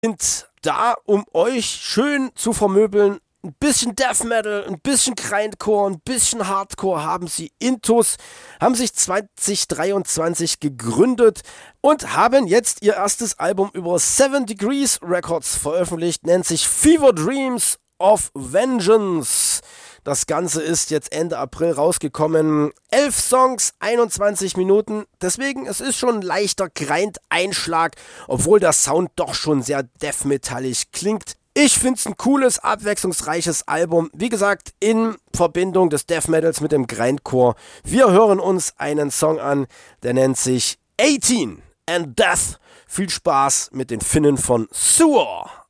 sind da, um euch schön zu vermöbeln. Ein bisschen Death Metal, ein bisschen Grindcore, ein bisschen Hardcore haben sie intus, haben sich 2023 gegründet und haben jetzt ihr erstes Album über 7 Degrees Records veröffentlicht, nennt sich Fever Dreams of Vengeance. Das Ganze ist jetzt Ende April rausgekommen. 11 Songs, 21 Minuten. Deswegen, es ist schon ein leichter Grind-Einschlag, obwohl der Sound doch schon sehr death-metallig klingt. Ich finde es ein cooles, abwechslungsreiches Album. Wie gesagt, in Verbindung des Death Metals mit dem Grindcore. Wir hören uns einen Song an, der nennt sich 18 and Death. Viel Spaß mit den Finnen von Sewer.